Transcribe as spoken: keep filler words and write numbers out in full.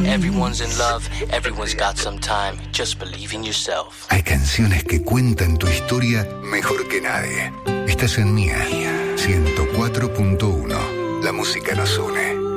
Everyone's in love, everyone's got some time. Just believe in yourself. Hay canciones que cuentan tu historia mejor que nadie. Estás en Mía ciento cuatro punto uno. La música nos une.